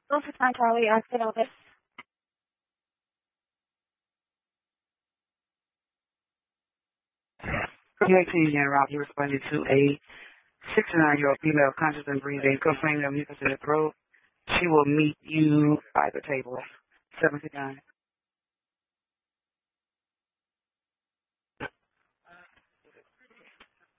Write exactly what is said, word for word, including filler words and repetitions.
This is Aunt Charlie. I said all this. You eighteen year Rob, you responded to a sixty-nine-year-old female conscious and breathing, complaining of mucus in the throat. She will meet you by the table. seventy-nine.